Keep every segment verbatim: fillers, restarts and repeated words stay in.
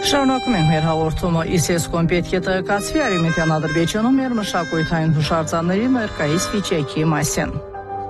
Շարունակում ենք մեր հաղորդումը ԻՍԵՍԿՕ-ն պետք է տեղեկացվի Արևմտյան Ադրբեջանում մեր մշակութային հուշարձանների ներկայիս վիճակի մասին։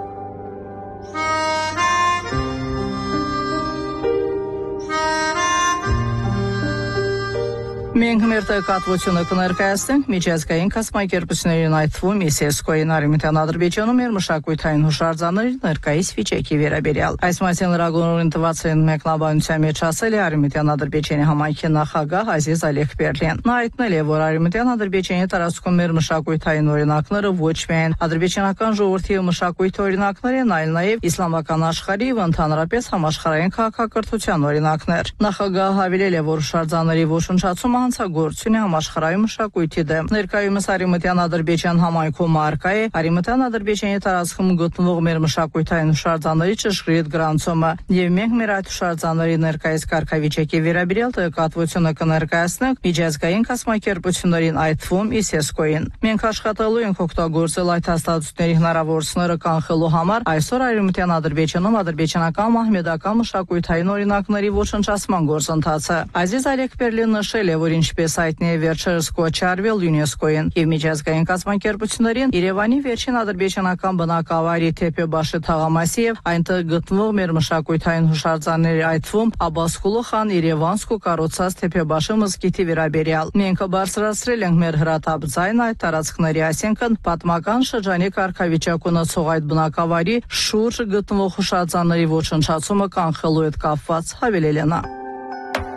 Մենք մեր տեղեկատվությունը կներկայացնենք միջազգային կազմակերպություններին, այդ թվում ԻՍԵՍԿՕ-ին Արևմտյան Ադրբեջանում մեր մշակութային հուշարձանների ներկայիս վիճակի վերաբերյալ։ Այս մասին լրագրողին տված են մեկնաբանության մեջ ասել է Արևմտյան Ադրբեջանի համայնքի նախագահ Ազիզ Ալիքբերլին։ Նա հայտնել է, որ Արևմտյան Ադրբեջանի տարածքում մեր մշակութային օրինակները ոչ միայն ադրբեջանական ժողովրդի և մշակույթի օրինակներ են, այլ նաև իսլամական աշխարհի և ընդհանրապես համաշխարհային քաղաքակրթության օրինակներ։ Նախագահը հավելել է, որ հուշարձանների ոչնչացումը հանցագործություն է համաշխարհային մշակույթի դեմ։ Ներկայումս Արևմտյան Ադրբեջան համայնքում առկա է Արևմտյան Ադրբեջանի տարածքում գտնվող մեր մշակութային հուշարձանների ճշգրիտ գրանցումը, եւ մենք մեր այդ հուշարձանների ներկայիս կարգավիճակի վերաբերյալ տեղեկատվությունը կներկայացնենք միջազգային կազմակերպություններին, այդ թվում ԻՍԵՍԿՕ-ին։ Մենք աշխատելու ենք օգտագործել այդ հաստատությունների հնարավորությունները կանխելու համար այսօր Արևմտյան Ադրբեջանում ադրբեջանական մահմեդական մշակութային օրինակների ոչնչացման գործընթացը։ Ազիզ Ալիքբերլին նշել է, որ ինչպես հայտնի է վերջերս կոչ արվել ՅՈՒՆԵՍԿՕ-ին եւ միջազգային կազմակերպություններին Երևանի վերջին ադրբեջանական բնակավայրի Թեփեբաշի թաղամասի եւ այնտեղ գտնվող մեր մշակութային հուշարձանների, այդ թվում Աբբասխուլու խան Երևանսկու կառուցած Թեփեբաշի մզկիթի վերաբերյալ։ Մենք բարձրացրել ենք մեր հրատապ ձայնը այդ տարածքների, այսինքն պատմական շրջանի կարգավիճակ ունեցող այդ բնակավայրի շուրջ գտնվող հուշարձանների ոչնչացումը կանխելու հետ կապված, հավելել է նա։